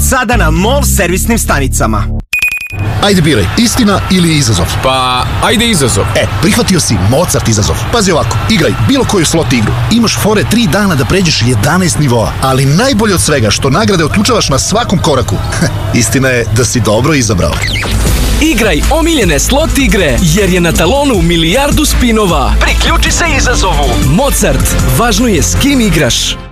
sada na MOL servisnim stanicama. Ajde biraj, istina ili izazov? Pa, ajde izazov. Prihvatio si Mozart izazov. Pazi ovako, igraj bilo koju slot igru. Imaš fore 3 dana da pređeš 11 nivoa. Ali najbolje od svega što nagrade otključavaš na svakom koraku. Istina je da si dobro izabrao. Igraj omiljene slot igre, jer je na talonu milijardu spinova. Priključi se izazovu. Mozart, važno je s kim igraš.